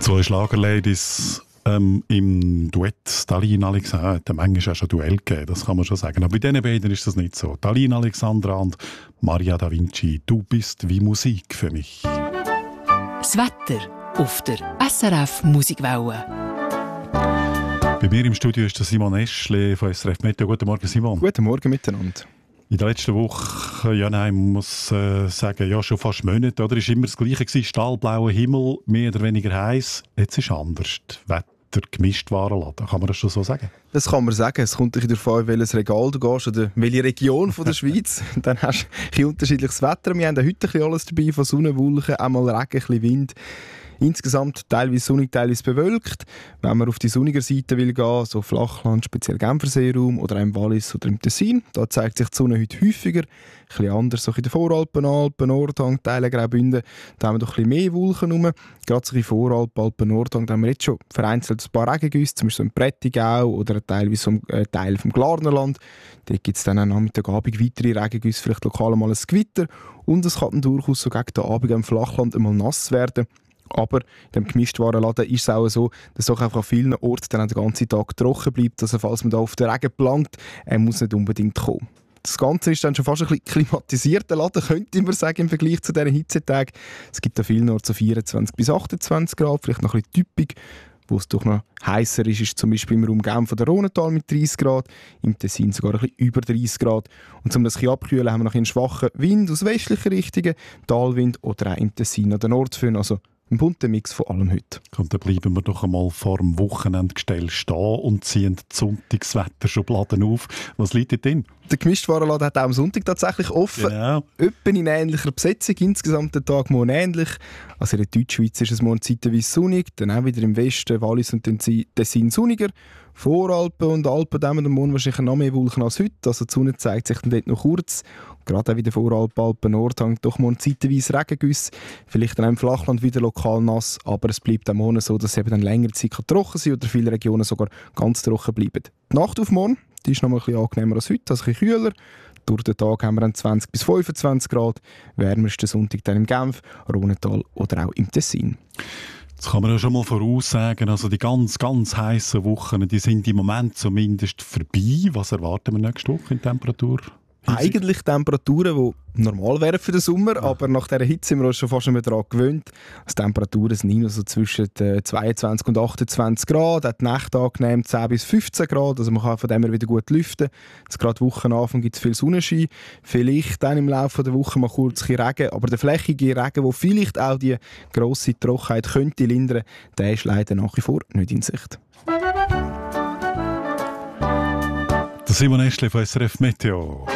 Zwei Schlagerladies im Duett. Dalin Alexandra hat manchmal auch schon Duell gegeben, das kann man schon sagen. Aber bei diesen beiden ist das nicht so. Dalin Alexandra und Maria Da Vinci, du bist wie Musik für mich. Das Wetter auf der SRF Musikwelle. Bei mir im Studio ist der Simon Eschle von SRF Meteo. Guten Morgen, Simon. Guten Morgen miteinander. In der letzten Woche, ja nein, man muss sagen, ja schon fast Monate, oder? Ist immer das Gleiche gewesen, stahlblauer Himmel, mehr oder weniger heiß. Jetzt ist es anders. Wetter, Gemischtwarenladen, kann man das schon so sagen? Das kann man sagen. Es kommt darauf an, in welches Regal du gehst oder welche Region von der Schweiz. Dann hast du ein unterschiedliches Wetter. Wir haben heute ein bisschen alles dabei, von Sonne, Wolken, einmal Regen, ein bisschen Wind. Insgesamt teilweise sonnig, teilweise bewölkt. Wenn man auf die sonnige Seite will gehen, so Flachland, speziell Genferseeraum oder im Wallis oder im Tessin, da zeigt sich die Sonne heute häufiger. Ein bisschen anders, so in den Voralpen, Alpen, Nordhang, Teile Graubünden, da haben wir doch ein bisschen mehr Wolken rum. Gerade so in Voralpen, Alpen, Nordhang, da haben wir jetzt schon vereinzelt ein paar Regengüsse, zum Beispiel so im Prättigau oder teilweise so Teil vom Glarnerland. Dort gibt es dann am Nachmittagabend weitere Regengüsse, vielleicht lokal mal ein Gewitter. Und es kann dann durchaus so gegen den Abend im Flachland einmal nass werden. Aber in dem Gemischtwarenladen ist es auch so, dass es auch einfach an vielen Orten dann den ganzen Tag trocken bleibt. Also falls man da auf den Regen plankt, muss nicht unbedingt kommen. Das Ganze ist dann schon fast ein bisschen klimatisierter Laden, könnte man sagen, im Vergleich zu diesen Hitzetagen. Es gibt an vielen Orten so 24 bis 28 Grad, vielleicht noch ein bisschen typisch. Wo es doch noch heißer ist, ist zum Beispiel im Raum Genf oder Rhontal mit 30 Grad, im Tessin sogar ein bisschen über 30 Grad. Und um das ein bisschen abkühlen, haben wir noch einen schwachen Wind aus westlichen Richtungen, Talwind oder auch im Tessin oder Nordföhn, also ein bunter Mix von allem heute. Und dann bleiben wir doch einmal vor dem Wochenendgestell stehen und ziehen die Sonntagswetterschubladen auf. Was liegt dort drin? Der Gemischtwarenladen hat auch am Sonntag tatsächlich offen. Genau. Etwa in ähnlicher Besetzung. Insgesamt der Tag morgen ähnlich. Also in der Deutschschweiz ist es morgen zeitweise sonnig. Dann auch wieder im Westen, Wallis und Tessin sonniger. Voralpen und Alpen dämmen morgen wahrscheinlich noch mehr Wolken als heute. Also die Sonne zeigt sich dann dort noch kurz. Und gerade auch wieder Voralpen, Alpen, Nordhang, doch morgen zeitweise Regengüsse. Vielleicht dann auch im Flachland wieder lokal nass. Aber es bleibt am Morgen so, dass es eben dann längere Zeit trocken sein oder viele Regionen sogar ganz trocken bleiben. Die Nacht auf morgen, die ist noch mal ein bisschen angenehmer als heute, also ein bisschen kühler. Durch den Tag haben wir dann 20 bis 25 Grad. Wärmsten Sonntag dann im Genf, Rhontal oder auch im Tessin. Das kann man ja schon mal voraussagen. Also die ganz, ganz heissen Wochen, die sind im Moment zumindest vorbei. Was erwarten wir nächste Woche in Temperatur? Eigentlich Temperaturen, die normal wären für den Sommer, aber nach dieser Hitze sind wir uns schon fast nicht mehr daran gewöhnt. Die Temperaturen sind also zwischen 22 und 28 Grad, auch die Nächte angenehm 10 bis 15 Grad, also man kann von dem her wieder gut lüften. Jetzt gerade Wochenanfang gibt es viel Sonnenschein, vielleicht dann im Laufe der Woche mal kurz ein bisschen Regen, aber der flächige Regen, der vielleicht auch die grosse Trockenheit könnte lindern, der ist leider nach wie vor nicht in Sicht. Simon Eschle von SRF Meteo.